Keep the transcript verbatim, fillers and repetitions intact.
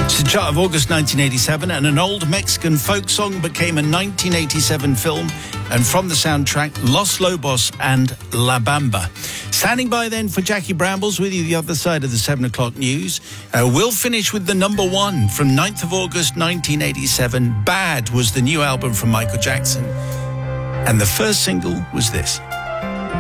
It's the chart of August nineteen eighty-seven, and an old Mexican folk song became a nineteen eighty-seven film, and from the soundtrack, Los Lobos and La Bamba. Standing by then for Jackie Brambles with you the other side of the seven o'clock news. Uh, we'll finish with the number one from ninth of August nineteen eighty-seven. Bad was the new album from Michael Jackson, and the first single was this.